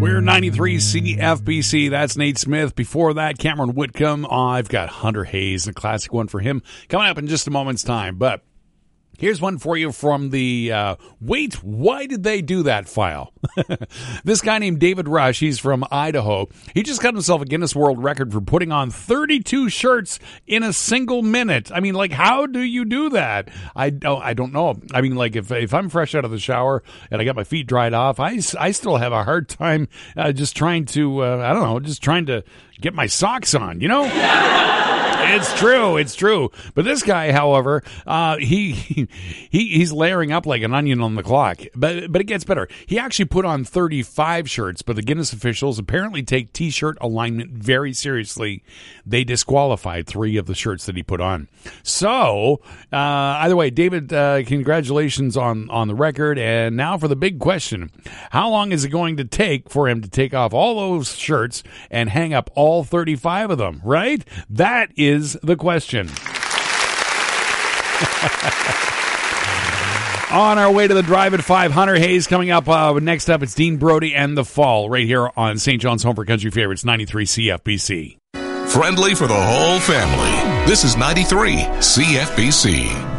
We're 93 CFBC. That's Nate Smith. Before that, Cameron Whitcomb. I've got Hunter Hayes, a classic one for him, coming up in just a moment's time. But here's one for you from the Wait, Why Did They Do That file. This guy named David Rush, he's from Idaho. He just got himself a Guinness World Record for putting on 32 shirts in a single minute. I mean, like, how do you do that? I don't know. I mean, like, if I'm fresh out of the shower and I got my feet dried off, I still have a hard time just trying to get my socks on, you know? It's true. But this guy, however, he's layering up like an onion on the clock. But it gets better. He actually put on 35 shirts, but the Guinness officials apparently take T-shirt alignment very seriously. They disqualified 3 of the shirts that he put on. So, either way, David, congratulations on the record. And now for the big question. How long is it going to take for him to take off all those shirts and hang up all 35 of them, right? That is the question. On our way to the Drive at 5, Hunter Hayes coming up. Next up, it's Dean Brody and The Fall right here on St. John's Home for Country Favorites, 93 CFBC. Friendly for the whole family. This is 93 CFBC.